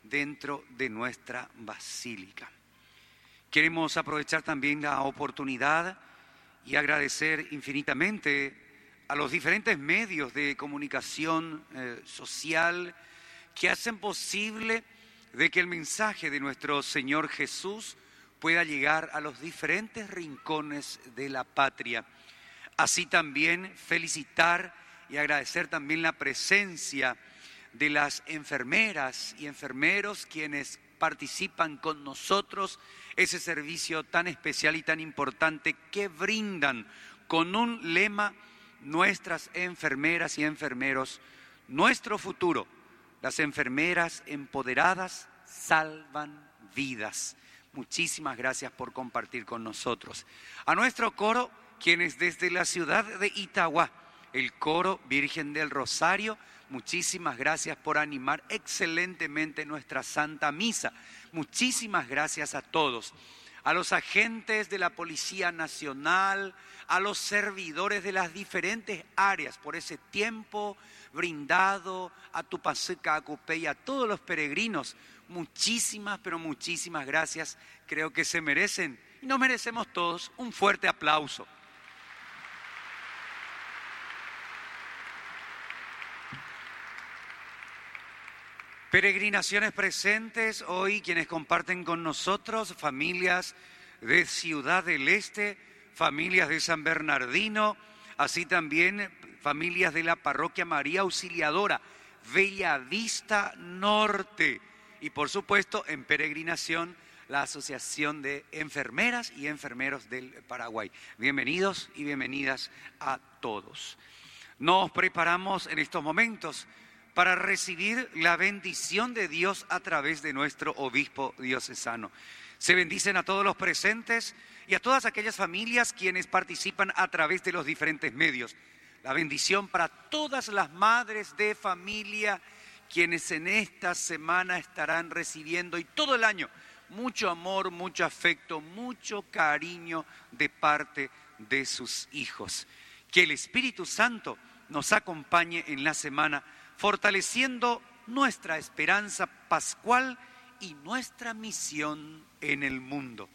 dentro de nuestra basílica. Queremos aprovechar también la oportunidad y agradecer infinitamente a los diferentes medios de comunicación social que hacen posible de que el mensaje de nuestro Señor Jesús pueda llegar a los diferentes rincones de la patria. Así también felicitar y agradecer también la presencia de las enfermeras y enfermeros quienes participan con nosotros ese servicio tan especial y tan importante que brindan con un lema: nuestras enfermeras y enfermeros, nuestro futuro. Las enfermeras empoderadas salvan vidas. Muchísimas gracias por compartir con nosotros. A nuestro coro, quienes desde la ciudad de Itagua, el coro Virgen del Rosario, muchísimas gracias por animar excelentemente nuestra Santa Misa. Muchísimas gracias a todos. A los agentes de la Policía Nacional, a los servidores de las diferentes áreas por ese tiempo brindado, a Tupacica, a Cupey, a todos los peregrinos, muchísimas, pero muchísimas gracias. Creo que se merecen, y nos merecemos todos, un fuerte aplauso. Peregrinaciones presentes hoy, quienes comparten con nosotros, familias de Ciudad del Este, familias de San Bernardino, así también familias de la Parroquia María Auxiliadora, Bellavista Norte, y por supuesto en peregrinación la Asociación de Enfermeras y Enfermeros del Paraguay. Bienvenidos y bienvenidas a todos. Nos preparamos en estos momentos para recibir la bendición de Dios a través de nuestro obispo diocesano. Se bendicen a todos los presentes y a todas aquellas familias quienes participan a través de los diferentes medios. La bendición para todas las madres de familia quienes en esta semana estarán recibiendo, y todo el año, mucho amor, mucho afecto, mucho cariño de parte de sus hijos. Que el Espíritu Santo nos acompañe en la semana, fortaleciendo nuestra esperanza pascual y nuestra misión en el mundo.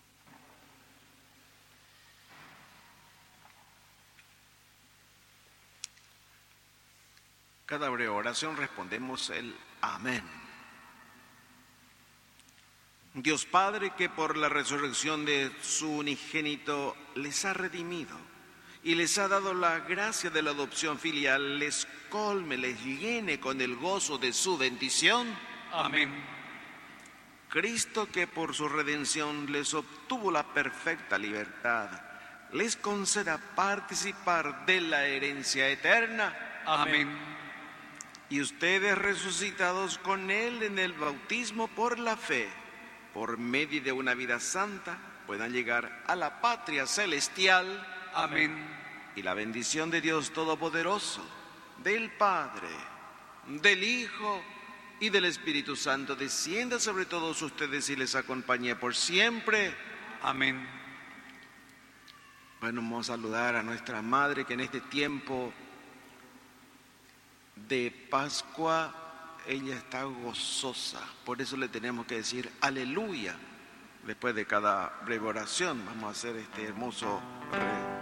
Cada breve oración respondemos el amén. Dios Padre, que por la resurrección de su unigénito les ha redimido y les ha dado la gracia de la adopción filial, les colme, les llene con el gozo de su bendición. Amén. Cristo, que por su redención les obtuvo la perfecta libertad, les conceda participar de la herencia eterna. Amén. Y ustedes, resucitados con Él en el bautismo por la fe, por medio de una vida santa, puedan llegar a la patria celestial. Amén. Y la bendición de Dios Todopoderoso, del Padre, del Hijo y del Espíritu Santo descienda sobre todos ustedes y les acompañe por siempre. Amén. Bueno, vamos a saludar a nuestra Madre que en este tiempo de Pascua ella está gozosa. Por eso le tenemos que decir aleluya. Después de cada breve oración vamos a hacer este hermoso